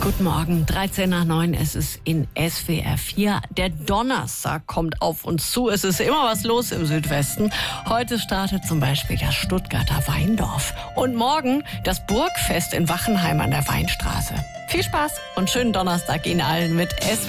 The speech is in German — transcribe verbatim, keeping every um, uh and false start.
Guten Morgen, dreizehn nach neun, es ist in S W R vier. Der Donnerstag kommt auf uns zu. Es ist immer was los im Südwesten. Heute startet zum Beispiel das Stuttgarter Weindorf. Und morgen das Burgfest in Wachenheim an der Weinstraße. Viel Spaß und schönen Donnerstag Ihnen allen mit S W R.